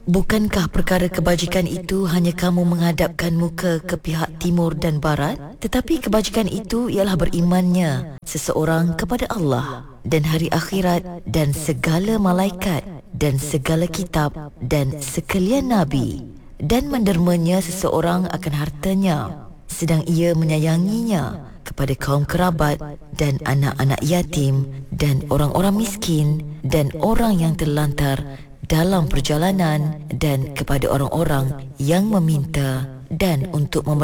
Bukankah perkara kebajikan itu hanya kamu menghadapkan muka ke pihak timur dan barat? Tetapi kebajikan itu ialah berimannya seseorang kepada Allah dan hari akhirat dan segala malaikat dan segala kitab dan sekalian nabi, dan mendermanya seseorang akan hartanya, sedang ia menyayanginya kepada kaum kerabat dan anak-anak yatim dan orang-orang miskin dan orang yang terlantar dalam perjalanan dan kepada orang-orang yang meminta dan untuk